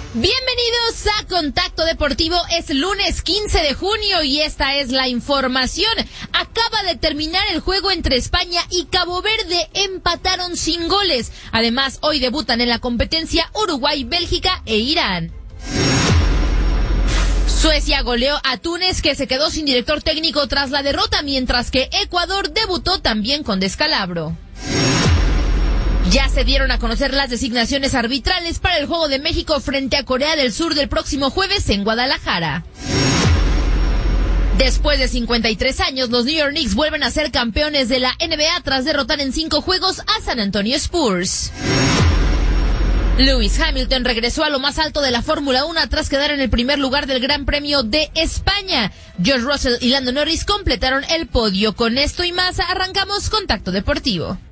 Bienvenidos a Contacto Deportivo. Es lunes 15 de junio y esta es la información. Acaba de terminar el juego entre España y Cabo Verde. Empataron sin goles. Además, hoy debutan en la competencia Uruguay, Bélgica e Irán. Suecia goleó a Túnez, que se quedó sin director técnico tras la derrota, mientras que Ecuador debutó también con descalabro. Ya se dieron a conocer las designaciones arbitrales para el Juego de México frente a Corea del Sur del próximo jueves en Guadalajara. Después de 53 años, los New York Knicks vuelven a ser campeones de la NBA tras derrotar en 5 juegos a San Antonio Spurs. Lewis Hamilton regresó a lo más alto de la Fórmula 1 tras quedar en el primer lugar del Gran Premio de España. George Russell y Lando Norris completaron el podio. Con esto y más, arrancamos Contacto Deportivo.